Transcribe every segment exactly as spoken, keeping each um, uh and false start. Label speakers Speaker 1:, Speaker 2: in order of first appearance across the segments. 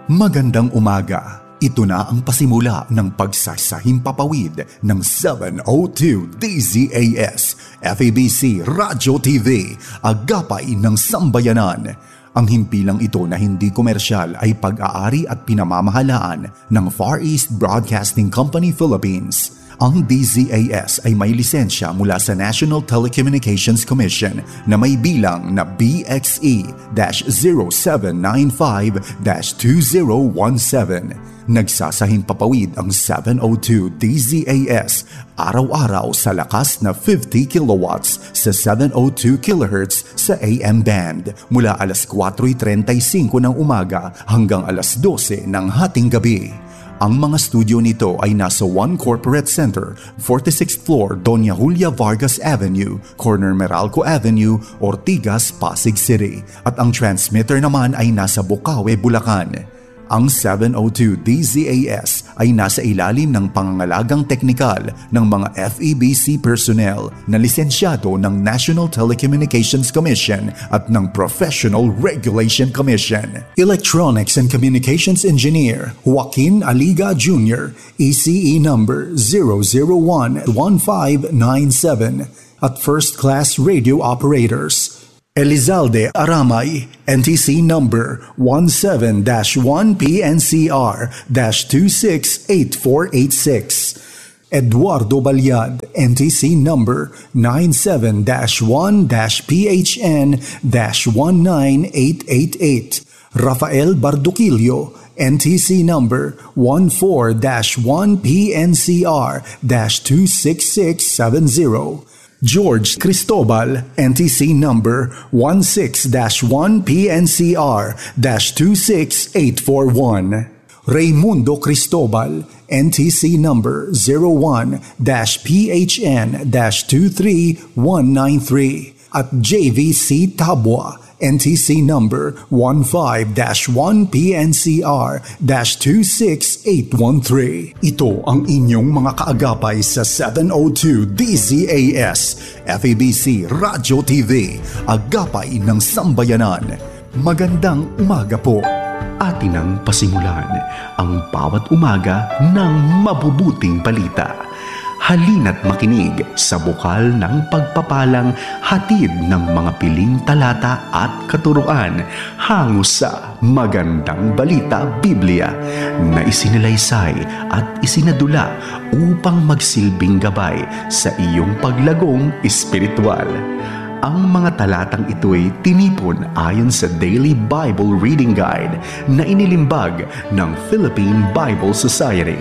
Speaker 1: Magandang umaga. Ito na ang pasimula ng pagsasahimpapawid ng seven oh two D Z A S, F A B C Radyo T V, Agapay ng Sambayanan. Ang himpilang ito na hindi komersyal ay pag-aari at pinamamahalaan ng Far East Broadcasting Company Philippines. Ang D Z A S ay may lisensya mula sa National Telecommunications Commission na may bilang na B X E zero seven nine five two zero one seven. Nagsasahimpapawid ang seven oh two D Z A S araw-araw sa lakas na fifty kilowatts sa seven oh two kilohertz sa A M band mula alas kwatro trenta-singko ng umaga hanggang alas dose ng hating gabi. Ang mga studio nito ay nasa One Corporate Center, forty-sixth floor, Doña Julia Vargas Avenue, corner Meralco Avenue, Ortigas, Pasig City. At ang transmitter naman ay nasa Bocaue, Bulacan. Ang seven oh two D Z A S ay nasa ilalim ng pangangalagang teknikal ng mga F E B C personnel na lisensyado ng National Telecommunications Commission at ng Professional Regulation Commission. Electronics and Communications Engineer Joaquin Aliga Junior, E C E number zero zero one one five nine seven. At First Class Radio Operators Elizalde Aramay, N T C number one seven dash one P N C R dash two six eight four eight six. Eduardo Balyad, N T C number nine seven dash one dash P H N dash one nine eight eight eight. Rafael Barduquillo, N T C number one four dash one P N C R dash two six six seven zero. George Cristobal, N T C number one six dash one P N C R dash two six eight four one. Raymundo Cristobal, N T C number zero one dash P H N dash two three one nine three. At J V C Tabwa, N T C number one five dash one P N C R dash two six eight one three. Ito ang inyong mga kaagapay sa seven oh two D Z A S, F A B C Radyo T V, Agapay ng Sambayanan. Magandang umaga po. Atin ang pasimulan ang bawat umaga ng mabubuting balita. Halina't makinig sa bukal ng pagpapalang hatid ng mga piling talata at katuruan hango sa Magandang Balita Biblia na isinalaysay at isinadula upang magsilbing gabay sa iyong paglagong espiritual. Ang mga talatang ito'y tinipon ayon sa Daily Bible Reading Guide na inilimbag ng Philippine Bible Society.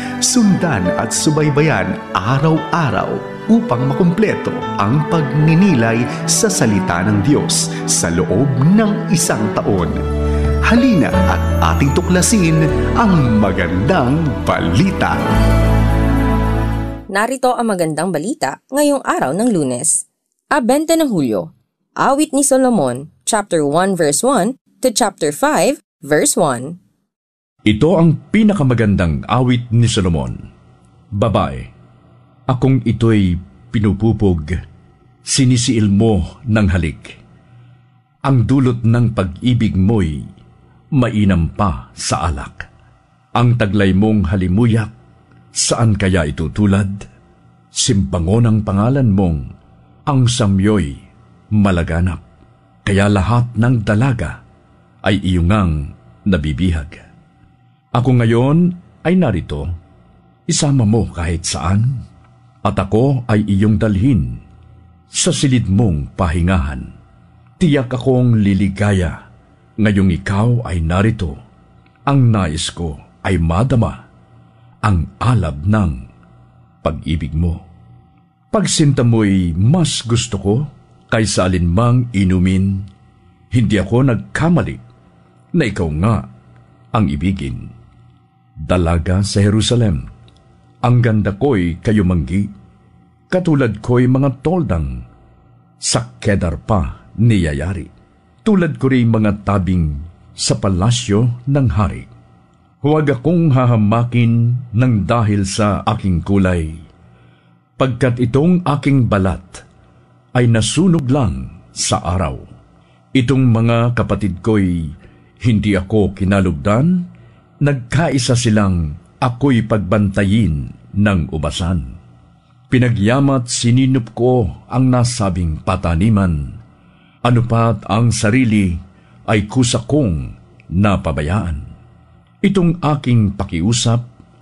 Speaker 1: Sundan at subaybayan araw-araw upang makumpleto ang pagninilay sa salita ng Diyos sa loob ng isang taon. Halina at ating tuklasin ang magandang balita.
Speaker 2: Narito ang magandang balita ngayong araw ng Lunes, twenty ng Hulyo. Awit ni Solomon, chapter one verse one to chapter five verse one.
Speaker 3: Ito ang pinakamagandang awit ni Solomon. Babae, akong ito'y pinupupog, sinisiil mo ng halik. Ang dulot ng pag-ibig mo'y mainam pa sa alak. Ang taglay mong halimuyak, saan kaya itutulad? Simpangon ang pangalan mong, ang samyo'y malaganap. Kaya lahat ng dalaga ay iyungang nabibihag. Ako ngayon ay narito, isama mo kahit saan, at ako ay iyong dalhin sa silid mong pahingahan. Tiyak akong liligaya, ngayong ikaw ay narito. Ang nais ko ay madama ang alab ng pag-ibig mo. Pagsinta mo'y mas gusto ko kaysa alinmang inumin. Hindi ako nagkamali na ikaw nga ang ibigin. Dalaga sa Jerusalem, ang ganda ko'y kayumanggi, katulad ko'y mga toldang, sa Kedar pa niyayari. Tulad ko rin mga tabing sa palasyo ng hari. Huwag akong hahamakin ng dahil sa aking kulay, pagkat itong aking balat ay nasunog lang sa araw. Itong mga kapatid ko'y hindi ako kinalugdan, nagkaisa silang ako'y pagbantayin ng ubasan. Pinagyamat sininop ko ang nasabing pataniman, ano pat ang sarili ay kusa kong napabayaan. Itong aking pakiusap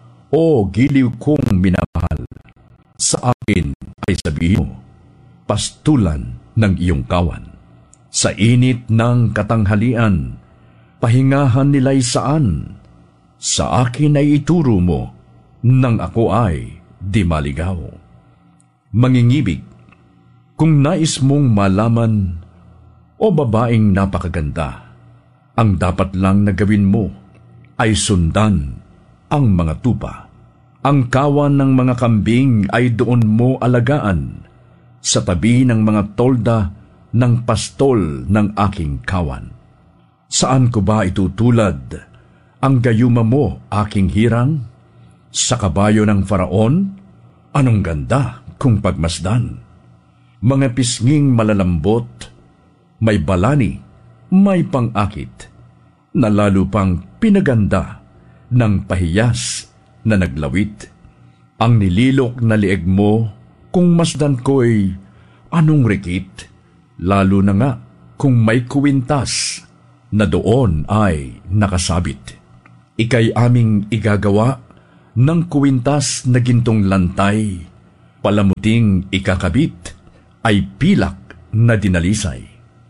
Speaker 3: o giliw kong minamahal, sa akin ay sabihin mo, pastulan ng iyong kawan. Sa init ng katanghalian, pahingahan nila'y saan, sa akin ay ituro mo, nang ako ay di maligaw. Mangingibig, kung nais mong malaman, o babaeng napakaganda, ang dapat lang na gawin mo ay sundan ang mga tupa. Ang kawan ng mga kambing ay doon mo alagaan, sa tabi ng mga tolda ng pastol ng aking kawan. Saan ko ba itutulad ang gayuma mo, aking hirang? Sa kabayo ng Faraon? Anong ganda kung pagmasdan? Mga pisnging malalambot, may balani, may pang-akit, na lalo pang pinaganda ng pahiyas na naglawit. Ang nililok na lieg mo, kung masdan ko'y anong rikit, lalo na nga kung may kuwintas na doon ay nakasabit. Ika'y aming igagawa ng kuwintas na gintong lantay, palamuting ikakabit ay pilak na dinalisay.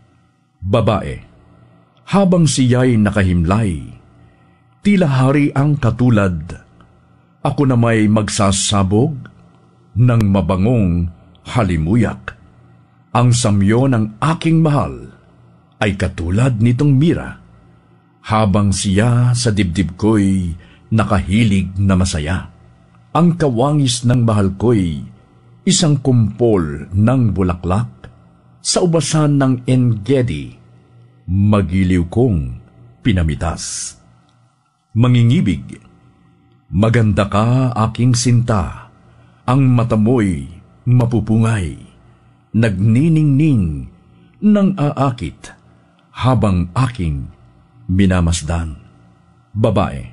Speaker 3: Babae, habang siya'y nakahimlay, tila hari ang katulad, ako na may magsasabog ng mabangong halimuyak. Ang samyo ng aking mahal ay katulad nitong mira, habang siya sa dibdib ko'y nakahilig na masaya. Ang kawangis ng mahal ko'y isang kumpol ng bulaklak, sa ubasan ng Engedi, magiliw kong pinamitas. Mangingibig, maganda ka, aking sinta, ang mata mo'y mapupungay, nagniningning ng aakit habang aking minamasdan. Babae,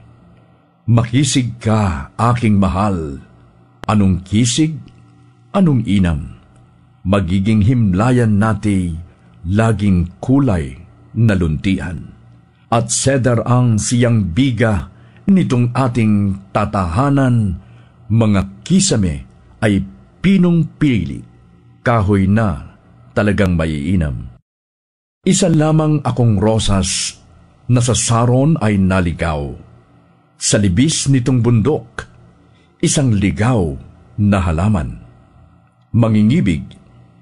Speaker 3: makisig ka, aking mahal, anong kisig, anong inam, magiging himlayan nati, laging kulay na luntian. At cedar ang siyang biga nitong ating tatahanan, mga kisame ay pinong pili, kahoy na talagang maiinam. Isa lamang akong rosas na sa saron ay naligaw, sa libis nitong bundok, isang ligaw na halaman. Mangingibig,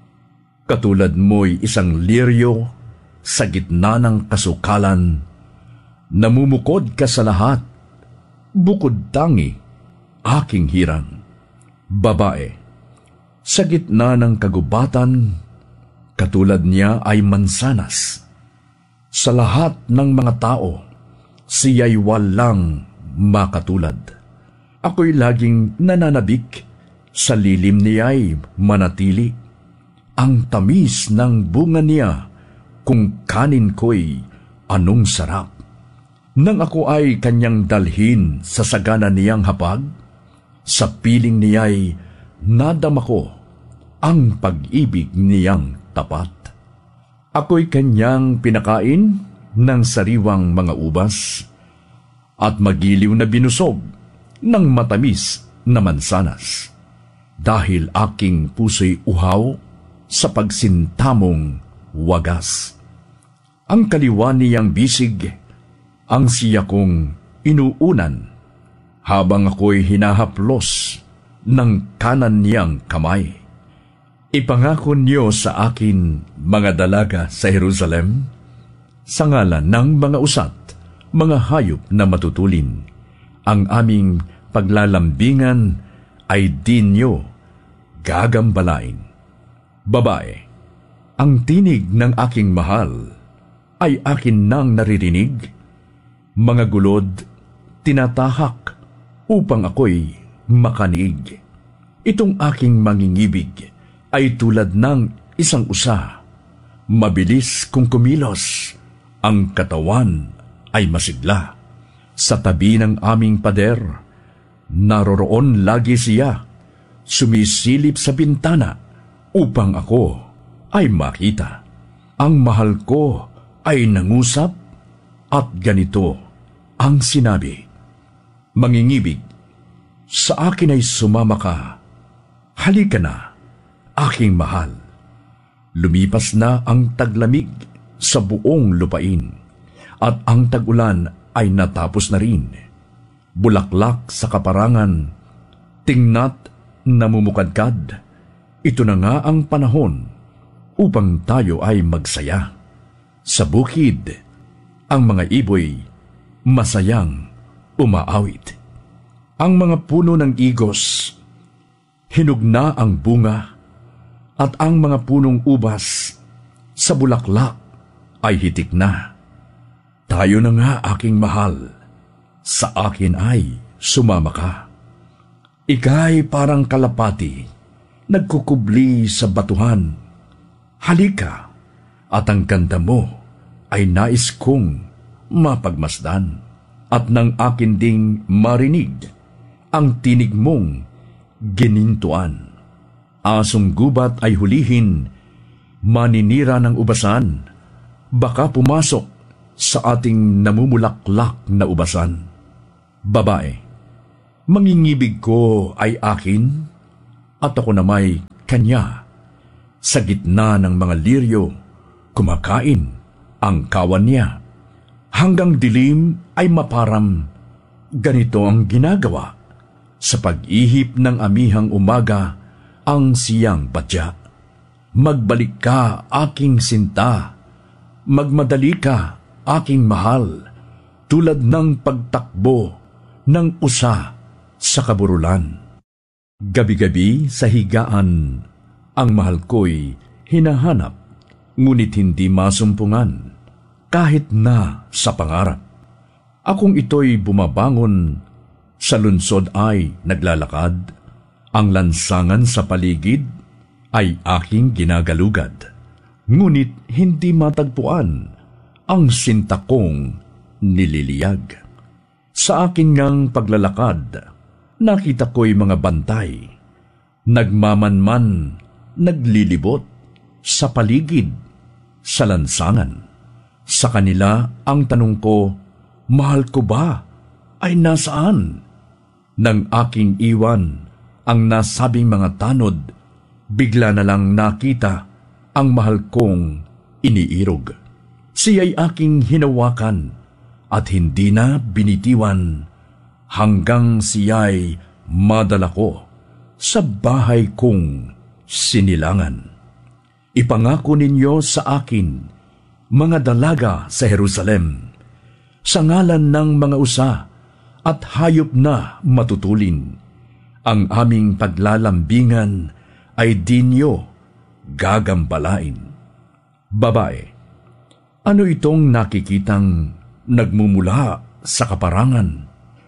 Speaker 3: katulad mo'y isang liryo sa gitna ng kasukalan, namumukod ka sa lahat, bukod tangi, aking hirang. Babae, sa gitna ng kagubatan, katulad niya ay mansanas. Sa lahat ng mga tao, siya'y walang makatulad. Ako'y laging nananabik, sa lilim niya'y manatili. Ang tamis ng bunga niya, kung kanin ko'y anong sarap. Nang ako ay kanyang dalhin sa sagana niyang hapag, sa piling niya'y nadama ko ang pag-ibig niyang tapat. Ako'y kanyang pinakain ng sariwang mga ubas, at magiliw na binusog ng matamis na mansanas, dahil aking puso'y uhaw sa pagsintamong wagas. Ang kaliwa niyang bisig, ang siya kong inuunan, habang ako'y hinahaplos ng kanan niyang kamay. Ipangako niyo sa akin, mga dalaga sa Jerusalem, sa ngalan ng mga usat, mga hayop na matutulin, ang aming paglalambingan ay di niyo gagambalain. Babae, ang tinig ng aking mahal ay akin nang naririnig, mga gulod tinatahak upang ako'y makanig. Itong aking mangingibig ay tulad ng isang usa, mabilis kung kumilos, ang katawan ay masigla. Sa tabi ng aming pader, naroroon lagi siya, sumisilip sa bintana upang ako ay makita. Ang mahal ko ay nangusap at ganito ang sinabi, "Mangingibig, sa akin ay sumama ka. Halika na, aking mahal." Lumipas na ang taglamig sa buong lupain at ang tag-ulan ay natapos na rin. Bulaklak sa kaparangan, tingnat namumukadkad. Ito na nga ang panahon upang tayo ay magsaya. Sa bukid, ang mga iboy masayang umaawit. Ang mga puno ng igos, hinog na ang bunga, at ang mga punong ubas sa bulaklak ay hitik na. Tayo na nga, aking mahal, sa akin ay sumama ka. Ika'y parang kalapati, nagkukubli sa batuhan. Halika, at ang ganda mo ay nais kong mapagmasdan, at ng akin ding marinig ang tinig mong ginintuan. Asong gubat ay hulihin, maninira ng ubasan, baka pumasok sa ating namumulaklak na ubasan. Babae, mangingibig ko ay akin, at ako na may kanya. Sa gitna ng mga liryo, kumakain ang kawan niya. Hanggang dilim ay maparam, ganito ang ginagawa. Sa pag-ihip ng amihang umaga, ang siyang batya. Magbalik ka, aking sinta. Magmadali ka, aking mahal, tulad ng pagtakbo ng usa sa kaburulan. Gabi-gabi sa higaan, ang mahal ko'y hinahanap, ngunit hindi masumpungan, kahit na sa pangarap. Akong ito'y bumabangon, sa lunsod ay naglalakad, ang lansangan sa paligid ay aking ginagalugad, ngunit hindi matagpuan ang sinta kong nililiyag. Sa akin ngang paglalakad, nakita ko'y mga bantay, nagmamanman, naglilibot sa paligid, sa lansangan. Sa kanila ang tanong ko, mahal ko ba ay nasaan? Nang aking iwan ang nasabing mga tanod, bigla na lang nakita ang mahal kong iniirog. Siya'y aking hinawakan at hindi na binitiwan hanggang siya'y madala ko sa bahay kong sinilangan. Ipangako ninyo sa akin, mga dalaga sa Jerusalem, sa ngalan ng mga usa at hayop na matutulin, ang aming paglalambingan ay di nyo gagambalain. Babae, ano itong nakikitang nagmumula sa kaparangan?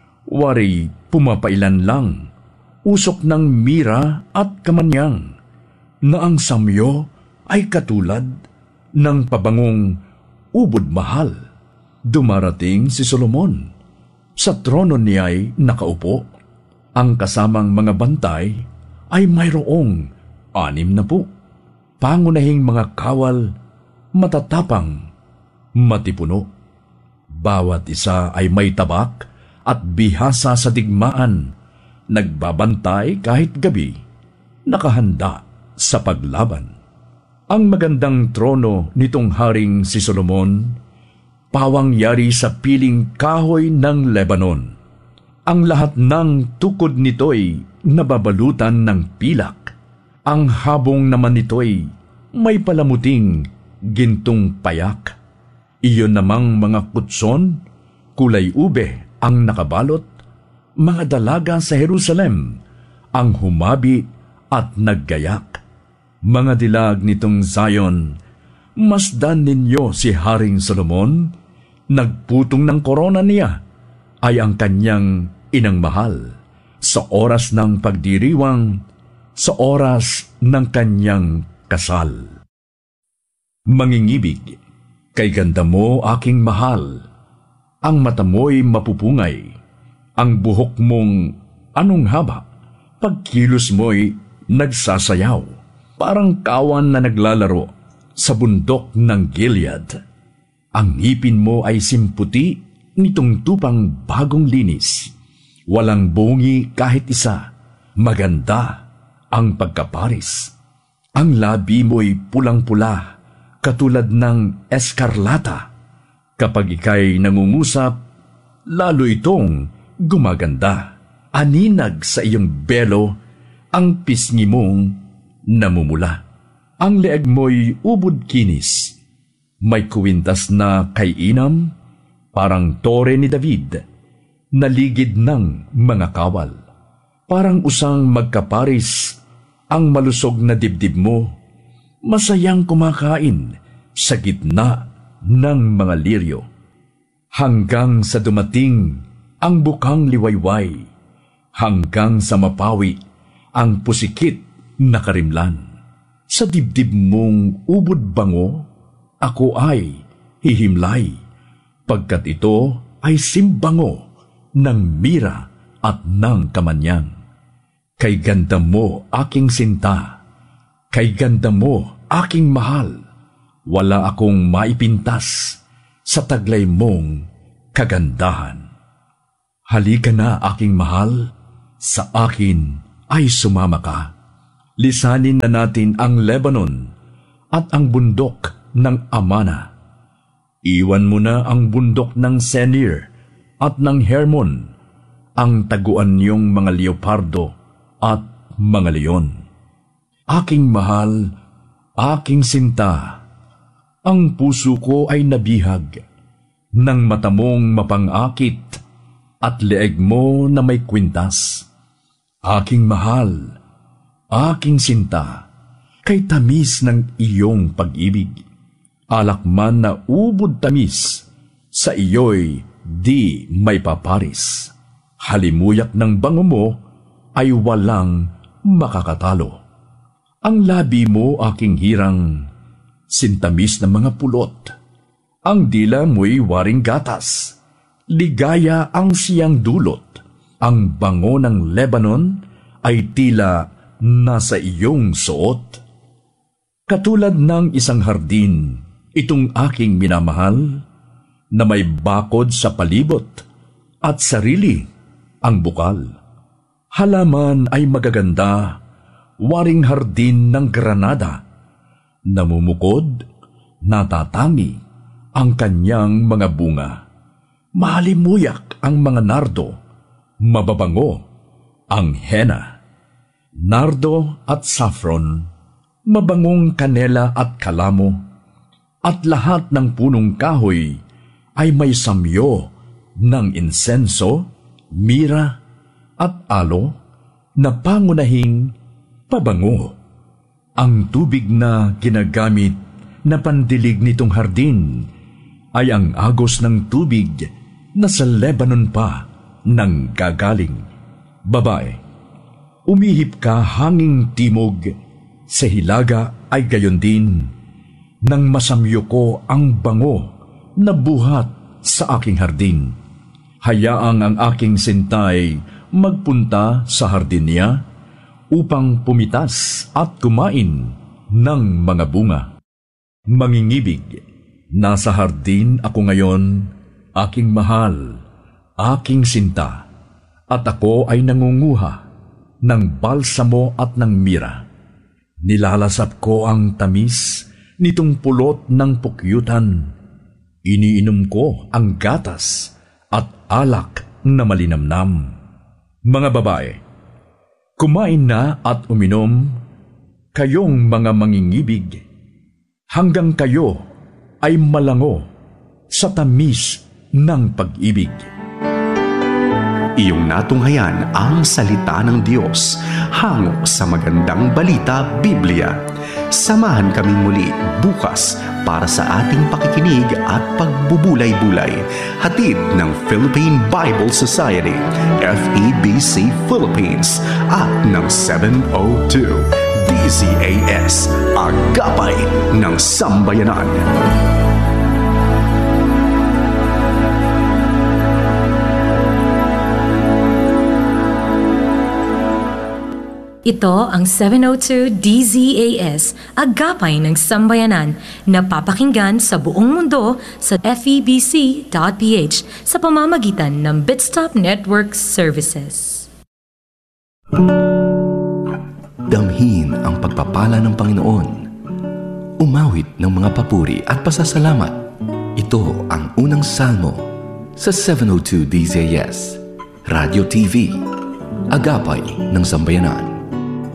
Speaker 3: Wari pumapailan lang, usok ng mira at kamanyang, na ang samyo ay katulad ng pabangong ubod mahal. Dumarating si Solomon, sa trono niya'y nakaupo. Ang kasamang mga bantay ay mayroong anim na po. Pangunahing mga kawal, matatapang, matipuno. Bawat isa ay may tabak at bihasa sa digmaan, nagbabantay kahit gabi, nakahanda sa paglaban. Ang magandang trono nitong haring si Solomon, pawang yari sa piling kahoy ng Lebanon. Ang lahat ng tukod nito'y nababalutan ng pilak. Ang habong naman nito'y may palamuting gintong payak. Iyon namang mga kutson, kulay ube ang nakabalot, mga dalaga sa Jerusalem ang humabi at naggayak. Mga dilag nitong Zion, masdan ninyo si Haring Solomon, nagputong ng korona niya ay ang kanyang inang mahal sa oras ng pagdiriwang, sa oras ng kanyang kasal. Mangingibig, kay ganda mo aking mahal, ang mata mo'y mapupungay, ang buhok mong anong haba, pagkilos mo'y nagsasayaw, parang kawan na naglalaro sa bundok ng Gilead. Ang ngipin mo ay simputi nitong tupang bagong linis. Walang bungi kahit isa, maganda ang pagkaparis. Ang labi mo'y pulang-pula, katulad ng eskarlata. Kapag ika'y nangungusap, lalo itong gumaganda. Aninag sa iyong belo ang pisngi mong namumula. Ang leeg mo'y ubod kinis, may kuwintas na kay inam, parang tore ni David, naligid ng mga kawal. Parang usang magkaparis ang malusog na dibdib mo, masayang kumakain sa gitna ng mga liryo. Hanggang sa dumating ang bukang liwayway, hanggang sa mapawi ang pusikit na karimlan. Sa dibdib mong ubod bango, ako ay hihimlay, pagkat ito ay simbango ng mira at ng kamanyang. Kay ganda mo aking sinta, kay ganda mo aking mahal, wala akong maipintas sa taglay mong kagandahan. Halika na aking mahal, sa akin ay sumama ka. Lisanin na natin ang Lebanon at ang bundok ng Amana. Iwan mo na ang bundok ng Senir at ng Hermon, ang taguan niyong mga leopardo at mga leon. Aking mahal, aking sinta, ang puso ko ay nabihag ng mata mong mapangakit at leeg mo na may kwintas. Aking mahal, aking sinta, kay tamis ng iyong pag-ibig. Alak man na ubod tamis, sa iyo'y di may paparis. Halimuyak ng bango mo ay walang makakatalo. Ang labi mo aking hirang, sintamis ng mga pulot. Ang dila mo'y waring gatas, ligaya ang siyang dulot. Ang bango ng Lebanon ay tila nasa iyong suot. Katulad ng isang hardin, itong aking minamahal, na may bakod sa palibot at sarili ang bukal. Halaman ay magaganda, waring hardin ng Granada. Namumukod, natatangi ang kanyang mga bunga. Mahalimuyak ang mga nardo, mababango ang henna. Nardo at saffron, mabangong kanela at kalamo, at lahat ng punong kahoy ay may samyo ng insenso, mira, at alo na pangunahing pabango. Ang tubig na ginagamit na pandilig nitong hardin ay ang agos ng tubig na sa Lebanon pa nang gagaling. Babae, umihip ka hanging timog, sa hilaga ay gayon din, nang masamyo ko ang bango na buhat sa aking hardin. Hayaang ang aking sintay magpunta sa hardin niya upang pumitas at kumain ng mga bunga. Mangingibig, nasa hardin ako ngayon, aking mahal, aking sinta, at ako ay nangunguha ng balsamo at ng mira. Nilalasap ko ang tamis nitong pulot ng pukyutan. Iniinom ko ang gatas at alak na malinamnam. Mga babae, kumain na at uminom, kayong mga mangingibig, hanggang kayo ay malango sa tamis ng pag-ibig.
Speaker 1: Iyong natunghayan ang salita ng Diyos hango sa magandang balita Biblia. Samahan kaming muli bukas para sa ating pakikinig at pagbubulay-bulay. Hatid ng Philippine Bible Society, F E B C Philippines at ng seven oh two D Z A S, Agapay ng Sambayanan.
Speaker 4: Ito ang seven oh two D Z A S, Agapay ng Sambayanan, na papakinggan sa buong mundo sa F E B C dot P H sa pamamagitan ng Bitstop Network Services.
Speaker 5: Damhin ang pagpapala ng Panginoon. Umawit ng mga papuri at pasasalamat. Ito ang unang salmo sa seven oh two D Z A S, Radio T V, Agapay ng Sambayanan.